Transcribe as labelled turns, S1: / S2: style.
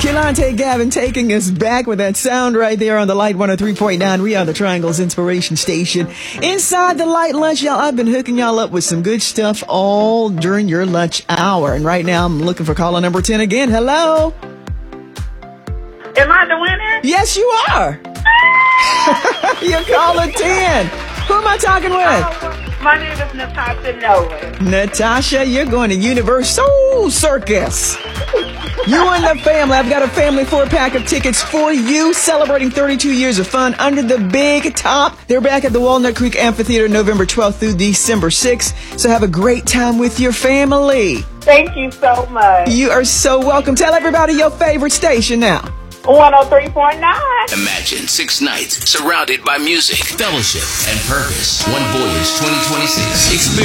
S1: Kelontae Gavin taking us back with that sound right there on the Light 103.9. We are the Triangle's Inspiration Station. Inside the Light Lunch, y'all, I've been hooking y'all up with some good stuff all during your lunch hour. And right now, I'm looking for caller number 10 again. Hello?
S2: Am I the winner?
S1: Yes, you are. You're caller 10. Who am I talking with?
S2: My name is Natasha Nolan.
S1: Natasha, you're going to Universal Circus. You and the family. I've got a family 4-pack of tickets for you, celebrating 32 years of fun under the big top. They're back at the Walnut Creek Amphitheater November 12th through December 6th. So have a great time with your family.
S2: Thank you so much.
S1: You are so welcome. Tell everybody your favorite station now.
S2: 103.9.
S3: Imagine 6 nights surrounded by music, fellowship, and purpose. One Voyage 2026.